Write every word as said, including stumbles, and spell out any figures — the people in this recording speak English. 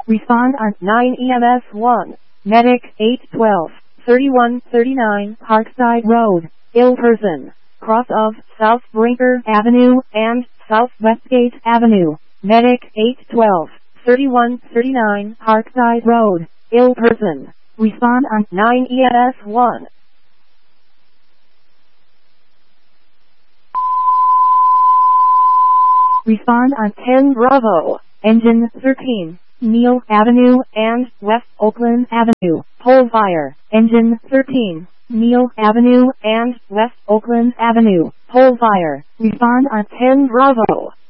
Respond on nine E M S one. Medic eight twelve, thirty-one thirty-nine Parkside Road, ill person, cross of South Brinker Avenue and South Westgate Avenue. Medic eight twelve, thirty-one thirty-nine Parkside Road, ill person. Respond on nine E M S one. Respond on ten Bravo, engine thirteen, Neal Avenue and West Oakland Avenue, pole fire. Engine thirteen, Neal Avenue and West Oakland Avenue, pole fire. Respond on ten Bravo.